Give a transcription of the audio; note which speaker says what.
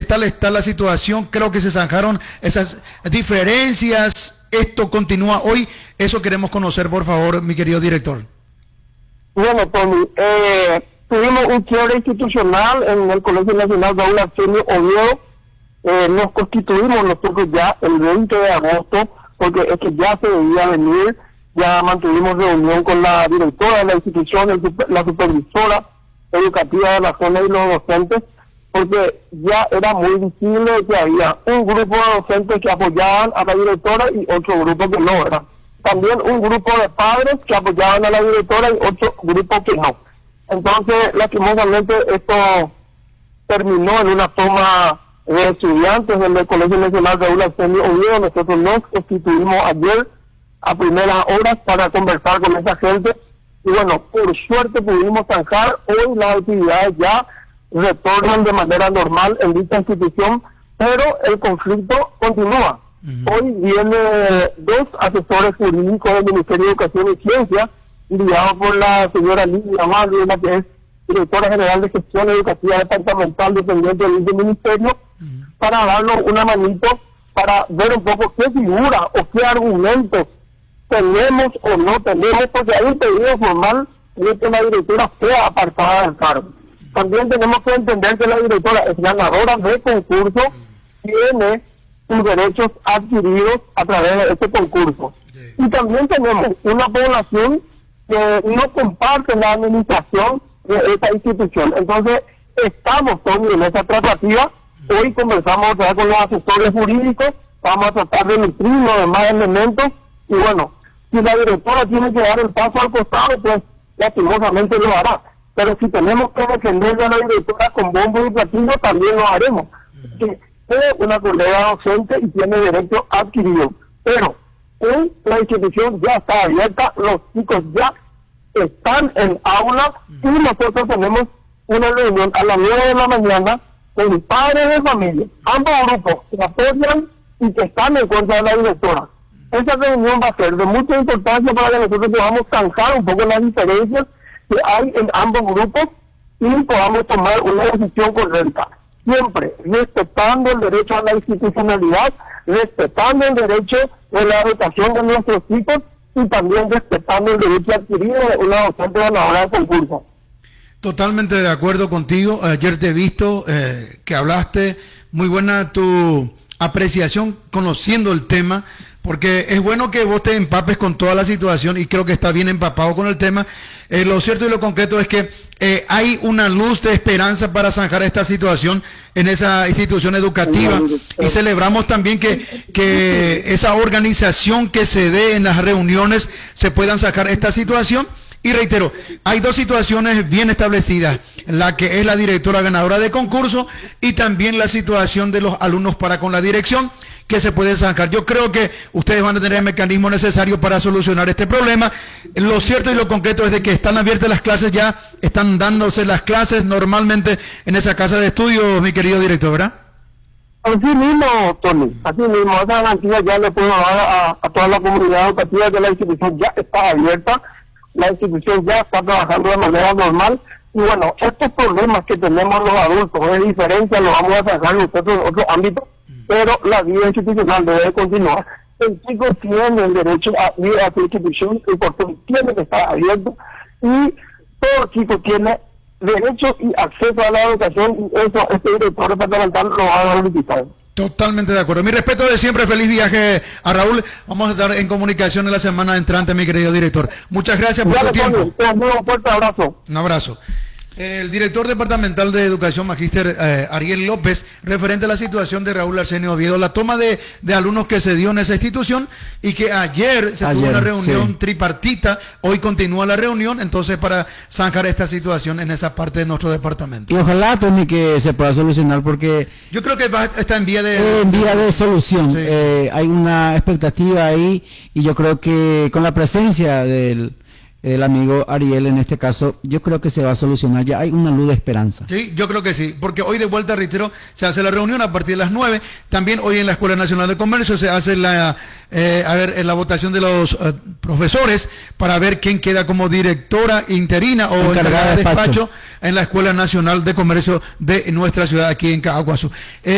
Speaker 1: tal está la situación? Creo que se zanjaron esas diferencias. ¿Esto continúa hoy? Eso queremos conocer, por favor, mi querido director.
Speaker 2: Bueno, Tony, tuvimos un quiebre institucional en el Colegio Nacional Raúl Arsenio Oviedo. Nos constituimos nosotros ya el 20 de agosto, porque es que ya se debía venir. Ya mantuvimos reunión con la directora de la institución, la supervisora educativa de la zona y los docentes, porque ya era muy visible que había un grupo de docentes que apoyaban a la directora y otro grupo que no, ¿verdad? También un grupo de padres que apoyaban a la directora y otro grupo que no. Entonces, lastimosamente, esto terminó en una toma de estudiantes del Colegio Nacional Raúl Arsenio Oviedo. Nosotros nos constituimos ayer a primeras horas para conversar con esa gente y bueno, por suerte pudimos zanjar. Hoy las actividades ya retornan de manera normal en dicha institución, pero el conflicto continúa. Hoy viene dos asesores jurídicos del Ministerio de Educación y Ciencia, guiados por la señora Lidia Mario, la que es directora general de gestión educativa departamental dependiente del ministerio, para darnos una manito para ver un poco qué figura o qué argumentos tenemos o no tenemos, porque hay un pedido formal de que la directora sea apartada del cargo. También tenemos que entender que la directora es ganadora de concurso, tiene sus derechos adquiridos a través de este concurso. Y también tenemos una población que no comparte la administración de esta institución. Entonces, estamos todos en esa tratativa. Hoy conversamos otra vez con los asesores jurídicos, vamos a tratar de nutrirnos de más elementos, y bueno, si la directora tiene que dar el paso al costado, pues lastimosamente lo hará. Pero si tenemos que defender a la directora con bombo y platillo, también lo haremos. Que es una colega docente y tiene derecho adquirido. Pero hoy la institución ya está abierta, los chicos ya están en aula y nosotros tenemos una reunión a las 9 de la mañana con padres de familia, ambos grupos que apoyan y que están en contra de la directora. Esa reunión va a ser de mucha importancia para que nosotros podamos zanjar un poco las diferencias que hay en ambos grupos y podamos tomar una decisión correcta. Siempre respetando el derecho a la institucionalidad, respetando el derecho de la educación de nuestros hijos y también respetando el derecho adquirido de una docente ganadora de concurso.
Speaker 1: Totalmente de acuerdo contigo. Ayer te he visto que hablaste, muy buena tu apreciación conociendo el tema, porque es bueno que vos te empapes con toda la situación y creo que está bien empapado con el tema. Lo cierto y lo concreto es que hay una luz de esperanza para zanjar esta situación en esa institución educativa y celebramos también que esa organización que se dé en las reuniones se puedan sacar esta situación. Y reitero, hay dos situaciones bien establecidas, la que es la directora ganadora de concurso y también la situación de los alumnos para con la dirección, que se puede zanjar. Yo creo que ustedes van a tener el mecanismo necesario para solucionar este problema. Lo cierto y lo concreto es de que están abiertas las clases ya, están dándose las clases normalmente en esa casa de estudios, mi querido director, ¿verdad?
Speaker 2: Así mismo, Tony, así mismo, esa garantía ya le puedo dar a toda la comunidad educativa que la institución ya está abierta. La institución ya está trabajando de manera normal y bueno, estos problemas que tenemos los adultos de diferencia los vamos a sacar nosotros en otro ámbito, pero la vida institucional debe continuar. El chico tiene el derecho a ir a su institución, el portón tiene que estar abierto y todo chico tiene derecho y acceso a la educación y eso este director departamental lo va a garantizar.
Speaker 1: Totalmente de acuerdo. Mi respeto de siempre, feliz viaje a Raúl. Vamos a estar en comunicación en la semana entrante, mi querido director. Muchas gracias por tu tiempo.
Speaker 2: Un fuerte abrazo.
Speaker 1: Un abrazo. El director departamental de Educación, magíster Ariel López, referente a la situación de Raúl Arsenio Oviedo, la toma de alumnos que se dio en esa institución y que ayer tuvo una reunión tripartita, hoy continúa la reunión, entonces para zanjar esta situación en esa parte de nuestro departamento.
Speaker 3: Y ojalá, Tony, que se pueda solucionar porque...
Speaker 1: Yo creo que está en vía de
Speaker 3: solución.
Speaker 1: Sí.
Speaker 3: Hay una expectativa ahí y yo creo que con la presencia del amigo Ariel en este caso, yo creo que se va a solucionar, ya hay una luz de esperanza.
Speaker 1: Sí, yo creo que sí, porque hoy de vuelta, reitero, se hace la reunión a partir de las 9, también hoy en la Escuela Nacional de Comercio se hace la votación de los profesores para ver quién queda como directora interina o encargada de despacho en la Escuela Nacional de Comercio de nuestra ciudad aquí en Caaguazú.